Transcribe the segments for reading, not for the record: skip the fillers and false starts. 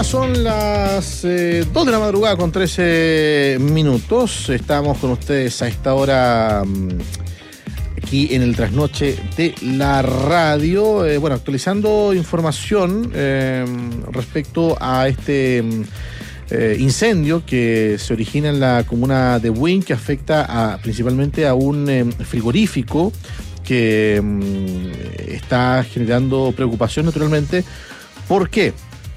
Son las 2 de la madrugada con 13 minutos. Estamos con ustedes a esta hora aquí en el trasnoche de la radio. Actualizando información respecto a este incendio que se origina en la comuna de Buin, que afecta principalmente a un frigorífico que está generando preocupación naturalmente. ¿Por qué?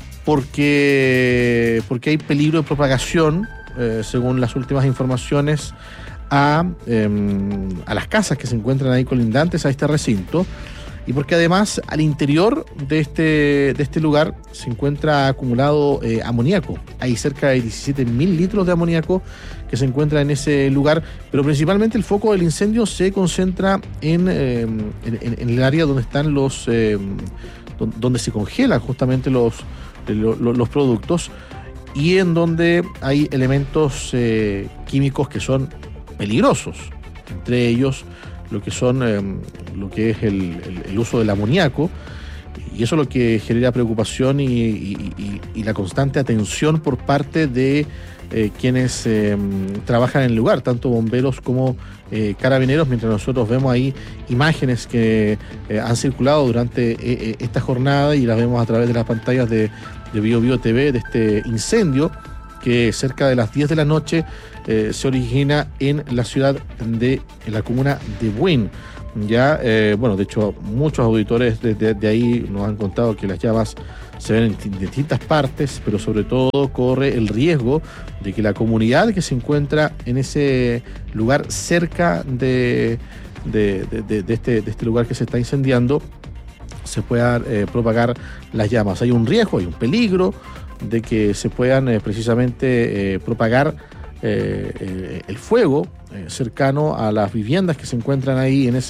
Porque hay peligro de propagación, según las últimas informaciones, a las casas que se encuentran ahí colindantes a este recinto, y porque además al interior de este lugar se encuentra acumulado amoníaco. Hay cerca de 17.000 litros de amoníaco que se encuentra en ese lugar, pero principalmente el foco del incendio se concentra en el área donde están donde se congelan justamente los productos, y en donde hay elementos químicos que son peligrosos, entre ellos lo que es el uso del amoníaco, y eso es lo que genera preocupación y la constante atención por parte de quienes trabajan en el lugar, tanto bomberos como carabineros, mientras nosotros vemos ahí imágenes que han circulado durante esta jornada y las vemos a través de las pantallas de Bio Bio TV, de este incendio que cerca de las 10 de la noche se origina en la comuna de Buin. Ya, de hecho, muchos auditores de ahí nos han contado que las llamas se ven en distintas partes, pero sobre todo corre el riesgo de que la comunidad que se encuentra en ese lugar cerca de este lugar que se está incendiando se puedan propagar las llamas. Hay un riesgo, hay un peligro de que se puedan precisamente propagar el fuego cercano a las viviendas que se encuentran ahí en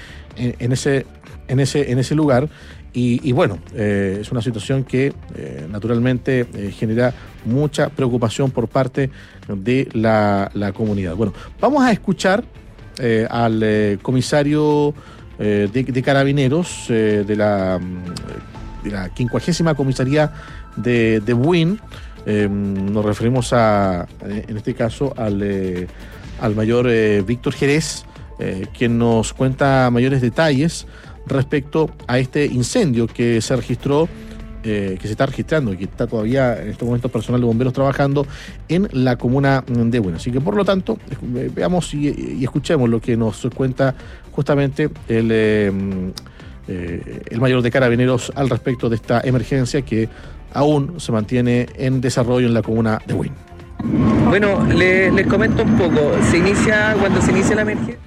ese lugar. Y es una situación que naturalmente genera mucha preocupación por parte de la comunidad. Bueno, vamos a escuchar al comisario de Carabineros de la 50ª comisaría de Buin. Nos referimos en este caso al mayor Víctor Jerez, quien nos cuenta mayores detalles respecto a este incendio que se registró, que se está registrando y que está todavía en estos momentos personal de bomberos trabajando en la comuna de Buin. Así que por lo tanto, veamos y escuchemos lo que nos cuenta justamente el mayor de Carabineros al respecto de esta emergencia que aún se mantiene en desarrollo en la comuna de Buin. Bueno, les comento un poco. Cuando se inicia la emergencia.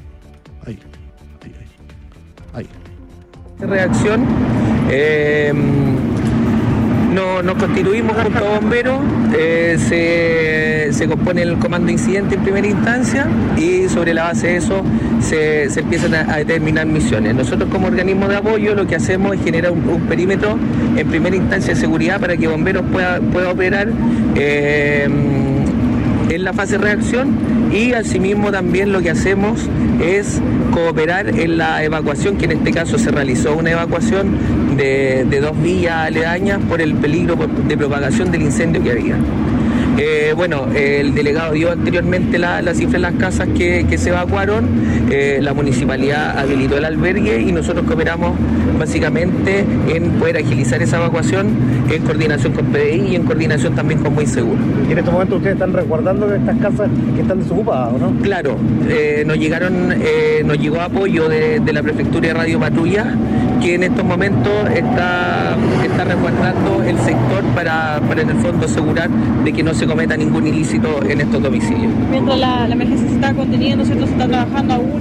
Ahí. Reacción. Nos constituimos junto a bomberos, se compone el comando incidente en primera instancia, y sobre la base de eso se empiezan a determinar misiones. Nosotros como organismo de apoyo lo que hacemos es generar un perímetro en primera instancia de seguridad para que bomberos pueda operar en la fase de reacción, y asimismo también lo que hacemos es cooperar en la evacuación, que en este caso se realizó una evacuación de 2 villas aledañas por el peligro de propagación del incendio que había. El delegado dio anteriormente la cifra de las casas que se evacuaron. La municipalidad habilitó el albergue y nosotros cooperamos básicamente en poder agilizar esa evacuación en coordinación con PDI y en coordinación también con Muy Seguro. ¿Y en estos momentos ustedes están resguardando estas casas que están desocupadas, o no? Claro, nos llegó apoyo de la Prefectura de Radio Patrulla, que en estos momentos está resguardando el sector para en el fondo asegurar de que no se cometa ningún ilícito en estos domicilios. Mientras la emergencia se está conteniendo, ¿cierto? Se está trabajando aún.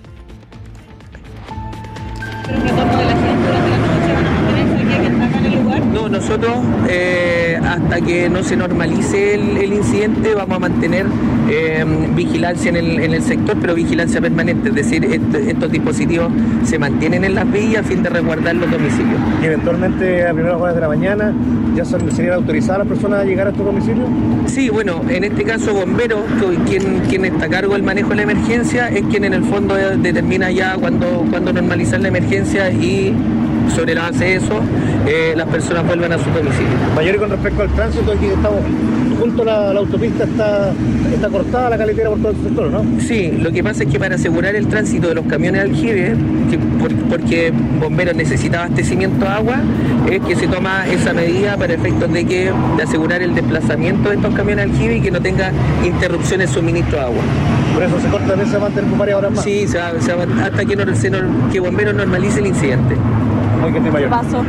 Pero un retorno de la gente durante la noche, ¿van a mantenerse aquí en el lugar? No, nosotros hasta que no se normalice el incidente vamos a mantener vigilancia en el sector, pero vigilancia permanente, es decir, estos dispositivos se mantienen en las vías a fin de resguardar los domicilios. ¿Y eventualmente a primeras horas de la mañana ya serían autorizadas las personas a llegar a estos domicilios? Sí, bueno, en este caso bomberos, quien está a cargo del manejo de la emergencia, es quien en el fondo determina ya cuándo normalizar la emergencia y sobre la base de eso, las personas vuelvan a su domicilio. Mayor, y con respecto al tránsito, aquí estamos junto a la autopista, está cortada la carretera por todo el sector, ¿no? Sí, lo que pasa es que para asegurar el tránsito de los camiones aljibe, porque Bomberos necesita abastecimiento de agua, es que se toma esa medida para efectos de asegurar el desplazamiento de estos camiones aljibe y que no tenga interrupciones de suministro de agua. Por eso se corta, también se va a mantener por varias horas más. Sí, hasta que Bomberos normalice el incidente. Muy bien, Mayor. Paso.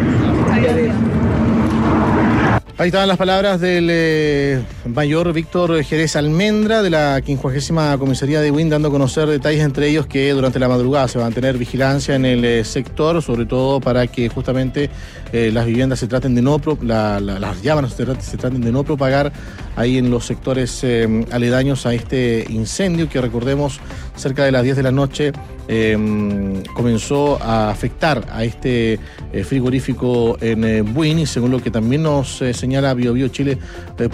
Ahí estaban las palabras del mayor Víctor Jerez Almendra de la 50ª Comisaría de Buin, dando a conocer detalles, entre ellos que durante la madrugada se va a mantener vigilancia en el sector, sobre todo para que justamente las viviendas se traten de las llamas se traten de no propagar ahí en los sectores aledaños a este incendio que, recordemos, cerca de las 10 de la noche comenzó a afectar a este frigorífico en Buin, y según lo que también nos señala biobiochile.cl,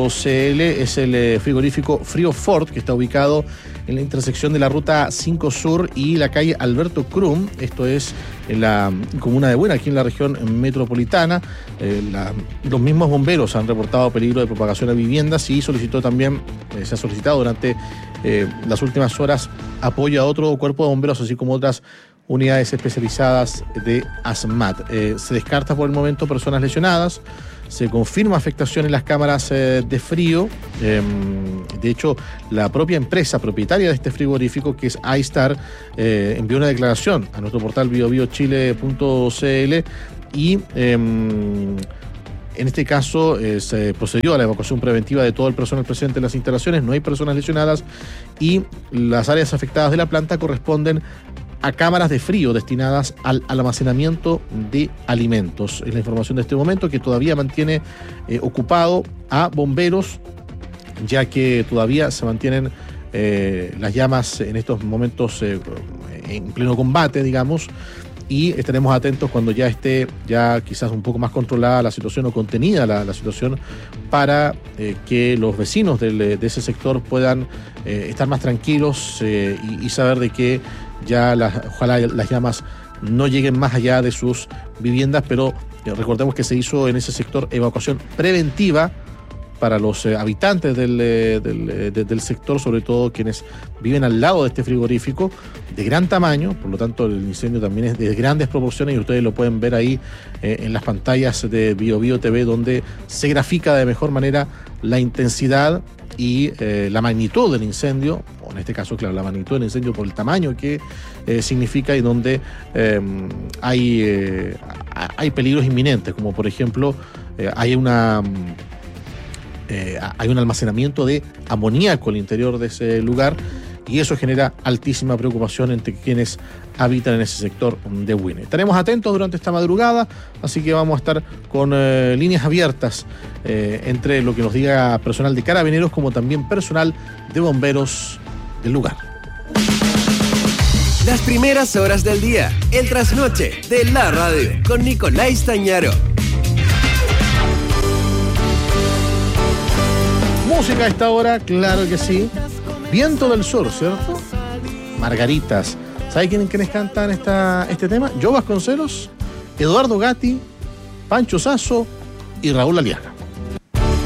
es el frigorífico Frío Fort, que está ubicado en la intersección de la ruta 5 Sur y la calle Alberto Krum, esto es en la comuna de Buin, aquí en la región metropolitana. Los mismos bomberos han reportado peligro de propagación a viviendas y se ha solicitado durante las últimas horas apoyo a otro cuerpo de bomberos, así como otras unidades especializadas de ASMAT. Se descarta por el momento personas lesionadas, se confirma afectación en las cámaras de frío. De hecho, la propia empresa propietaria de este frigorífico, que es iStar, envió una declaración a nuestro portal biobiochile.cl y en este caso se procedió a la evacuación preventiva de todo el personal presente en las instalaciones. No hay personas lesionadas y las áreas afectadas de la planta corresponden a cámaras de frío destinadas al almacenamiento de alimentos. Es la información de este momento, que todavía mantiene ocupado a bomberos, ya que todavía se mantienen las llamas en estos momentos en pleno combate, digamos, y estaremos atentos cuando ya esté quizás un poco más controlada la situación o contenida la situación, para que los vecinos de ese sector puedan estar más tranquilos y saber de que ojalá las llamas no lleguen más allá de sus viviendas, pero recordemos que se hizo en ese sector evacuación preventiva para los habitantes del sector, sobre todo quienes viven al lado de este frigorífico de gran tamaño. Por lo tanto, el incendio también es de grandes proporciones y ustedes lo pueden ver ahí en las pantallas de BioBio TV, donde se grafica de mejor manera la intensidad y la magnitud del incendio, o en este caso, claro, la magnitud del incendio por el tamaño que significa, y donde hay peligros inminentes, como por ejemplo hay un almacenamiento de amoníaco al interior de ese lugar, y eso genera altísima preocupación entre quienes habitan en ese sector de Buin. Estaremos atentos durante esta madrugada, así que vamos a estar con líneas abiertas entre lo que nos diga personal de Carabineros como también personal de bomberos del lugar. Las primeras horas del día, el trasnoche de la radio, con Nicolás Tañaro. Música a esta hora, claro que sí. Viento del Sur, ¿cierto? Margaritas. ¿Sabe quiénes cantan este tema? Joe Vasconcelos, Eduardo Gatti, Pancho Sasso y Raúl Aliaga.